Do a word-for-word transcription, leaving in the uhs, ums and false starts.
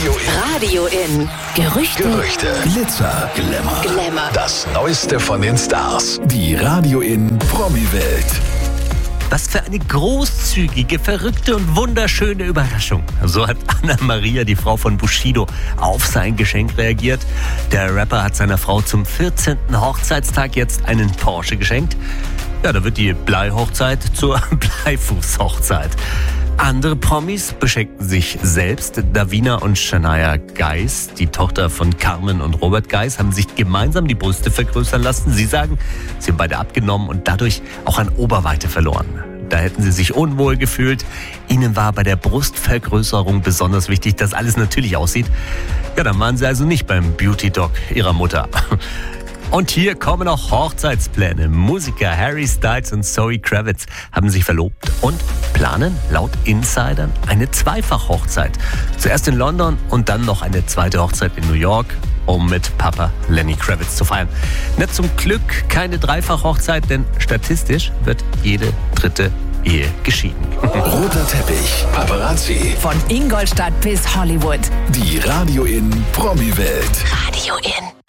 Radio in. Radio in. Gerüchte. Gerüchte. Glitzer. Glamour. Glamour. Das Neueste von den Stars. Die Radio in Promi-Welt. Was für eine großzügige, verrückte und wunderschöne Überraschung. So hat Anna-Maria, die Frau von Bushido, auf sein Geschenk reagiert. Der Rapper hat seiner Frau zum vierzehnten Hochzeitstag jetzt einen Porsche geschenkt. Ja, da wird die Blei-Hochzeit zur Bleifuß-Hochzeit. Andere Promis beschenken sich selbst. Davina und Shania Geis, die Tochter von Carmen und Robert Geis, haben sich gemeinsam die Brüste vergrößern lassen. Sie sagen, sie haben beide abgenommen und dadurch auch an Oberweite verloren. Da hätten sie sich unwohl gefühlt. Ihnen war bei der Brustvergrößerung besonders wichtig, dass alles natürlich aussieht. Ja, dann waren sie also nicht beim Beauty-Doc ihrer Mutter. Und hier kommen auch Hochzeitspläne. Musiker Harry Styles und Zoe Kravitz haben sich verlobt und planen laut Insidern eine Zweifach-Hochzeit. Zuerst in London und dann noch eine zweite Hochzeit in New York, um mit Papa Lenny Kravitz zu feiern. Nicht zum Glück keine Dreifach-Hochzeit, denn statistisch wird jede dritte Ehe geschieden. Roter Teppich, Paparazzi. Von Ingolstadt bis Hollywood. Die Radio in Promi-Welt. Radio in.